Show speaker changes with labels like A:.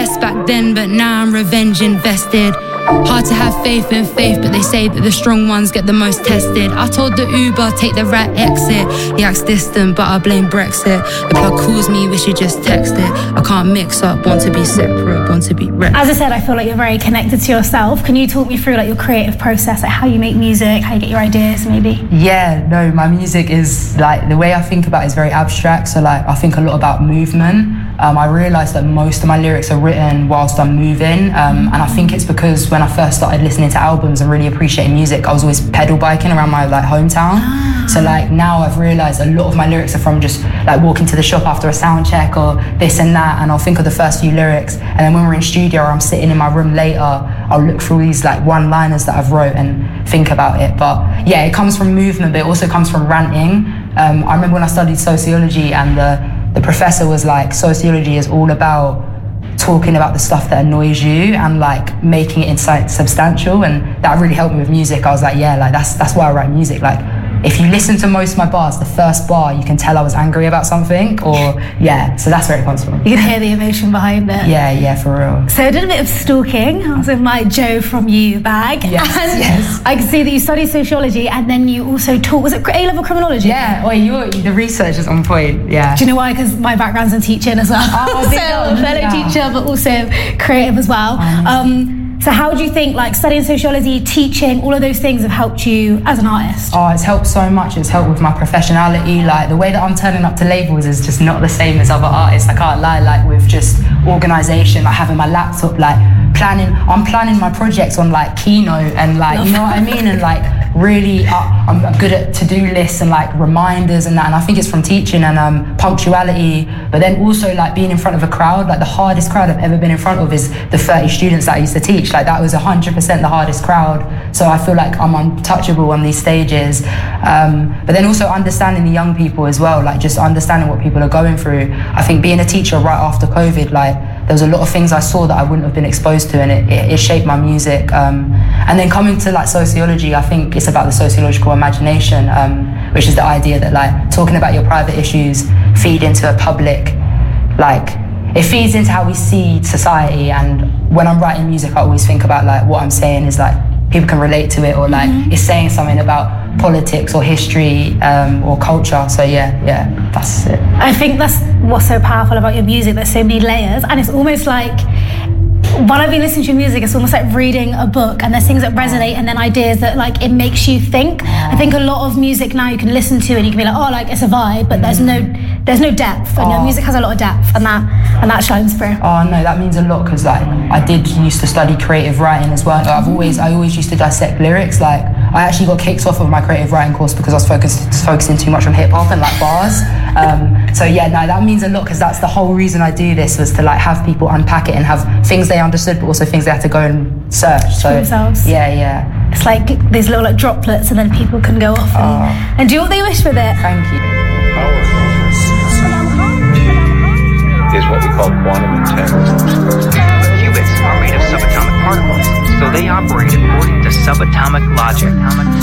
A: stressed back then, but now I'm revenge invested. Hard to have faith in faith, but they say that the strong ones get the most tested. I told the Uber, take the right exit. He acts distant, but I blame Brexit. The plug calls me, we should just text it. I can't mix up, want to be separate, want to be rep.
B: As I said, I feel like you're very connected to yourself. Can you talk me through like your creative process, like how you make music, how you get your ideas maybe?
C: Yeah, no, my music is like, the way I think about it is very abstract. So like, I think a lot about movement. I realised that most of my lyrics are written whilst I'm moving, and I think it's because when I first started listening to albums and really appreciating music, I was always pedal biking around my like hometown. So like now I've realised a lot of my lyrics are from just like walking to the shop after a sound check or this and that, and I'll think of the first few lyrics, and then when we're in studio or I'm sitting in my room later, I'll look through these like one-liners that I've wrote and think about it. But yeah, it comes from movement, but it also comes from ranting. I remember when I studied sociology and the professor was like, sociology is all about talking about the stuff that annoys you and like making it insight substantial, and that really helped me with music. I was like, yeah, like that's why I write music. Like if you listen to most of my bars, the first bar you can tell I was angry about something, or yeah, so that's where it comes from.
B: You can hear the emotion behind it.
C: Yeah, for real.
B: So I did a bit of stalking. I was in my Joe From You bag.
C: Yes.
B: I can see that you studied sociology and then you also taught, was it A-level criminology?
C: Yeah, the research is on point, yeah.
B: Do you know why? Because my background's in teaching as well.
C: Oh,
B: so fellow teacher, but also creative as well. So how do you think like studying sociology, teaching, all of those things have helped you as an artist?
C: Oh, it's helped so much. It's helped with my professionality. Like the way that I'm turning up to labels is just not the same as other artists. I can't lie, like with just organisation, like having my laptop, like I'm planning my projects on like Keynote and like, you know what I mean? And like really, I'm good at to-do lists and like reminders and that. And I think it's from teaching and punctuality, but then also like being in front of a crowd. Like the hardest crowd I've ever been in front of is the 30 students that I used to teach. Like that was 100% the hardest crowd. So I feel like I'm untouchable on these stages. But then also understanding the young people as well, like just understanding what people are going through. I think being a teacher right after COVID, like there was a lot of things I saw that I wouldn't have been exposed to, and it shaped my music. And then coming to like sociology, I think it's about the sociological imagination, which is the idea that like talking about your private issues feed into a public, like it feeds into how we see society. And when I'm writing music, I always think about like what I'm saying is like people can relate to it, or like it's saying something about politics or history or culture. So yeah, that's it.
B: I think that's what's so powerful about your music. There's so many layers, and it's almost like when I've been listening to your music, it's almost like reading a book, and there's things that resonate and then ideas that like it makes you think. I think a lot of music now you can listen to and you can be like, oh, like it's a vibe, but there's no depth, and your music has a lot of depth, and that shines through.
C: Oh no, that means a lot, because like I did used to study creative writing as well. I always used to dissect lyrics. Like I actually got kicked off of my creative writing course because I was focusing too much on hip hop and like bars. So yeah, no, that means a lot, because that's the whole reason I do this, was to like have people unpack it and have things they understood, but also things they had to go and search. So
B: themselves.
C: Yeah.
B: It's like these little like droplets, and then people can go off and do what they wish with it.
C: Thank you.
D: Is what we call quantum entanglement.
E: Qubits are made of subatomic particles, so they operate according to subatomic logic.